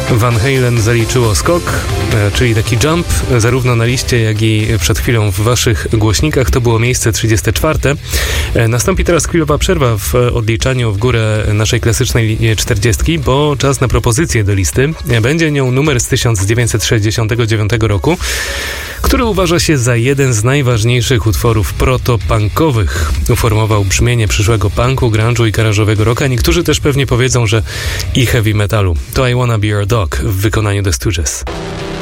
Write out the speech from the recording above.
Van Halen zaliczyło skok, czyli taki jump, zarówno na liście, jak i przed chwilą w waszych głośnikach. To było miejsce 34. Nastąpi teraz chwilowa przerwa w odliczaniu w górę naszej klasycznej 40, bo czas na propozycję do listy. Będzie nią numer z 1969 roku, który uważa się za jeden z najważniejszych utworów proto-punkowych. Uformował brzmienie przyszłego punku, grunge'u i garażowego rocka. Niektórzy też pewnie powiedzą, że i heavy metalu. To I Wanna Be Your Dog w wykonaniu The Stooges.